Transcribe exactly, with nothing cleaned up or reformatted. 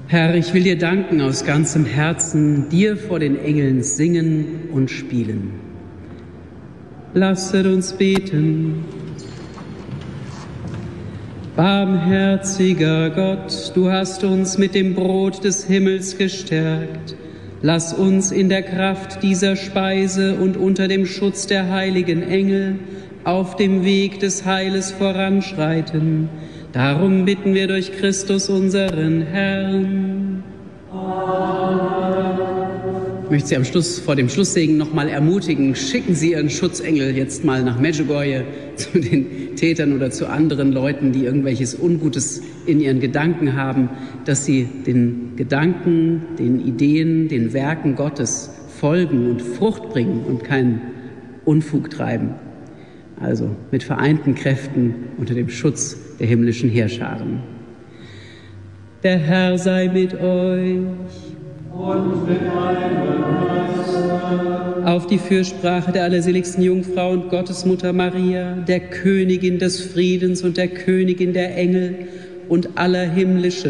Herr, ich will dir danken aus ganzem Herzen, dir vor den Engeln singen und spielen. Lasset uns beten. Barmherziger Gott, du hast uns mit dem Brot des Himmels gestärkt. Lass uns in der Kraft dieser Speise und unter dem Schutz der heiligen Engel auf dem Weg des Heiles voranschreiten. Darum bitten wir durch Christus unseren Herrn. Amen. Ich möchte Sie am Schluss, vor dem Schlusssegen noch mal ermutigen, schicken Sie Ihren Schutzengel jetzt mal nach Medjugorje zu den Tätern oder zu anderen Leuten, die irgendwelches Ungutes in ihren Gedanken haben, dass sie den Gedanken, den Ideen, den Werken Gottes folgen und Frucht bringen und keinen Unfug treiben. Also mit vereinten Kräften unter dem Schutz der himmlischen Heerscharen. Der Herr sei mit euch. Und mit deinem Geist. Auf die Fürsprache der allerseligsten Jungfrau und Gottesmutter Maria, der Königin des Friedens und der Königin der Engel und aller himmlischen